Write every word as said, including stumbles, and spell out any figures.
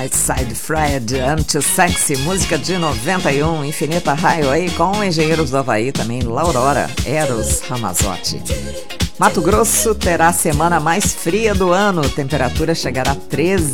Side Fred, I'm Too Sexy, música de noventa e um, Infinita Highway com Engenheiros do Havaí, também L'Aurora, Eros Ramazzotti. Mato Grosso terá a semana mais fria do ano, temperatura chegará a treze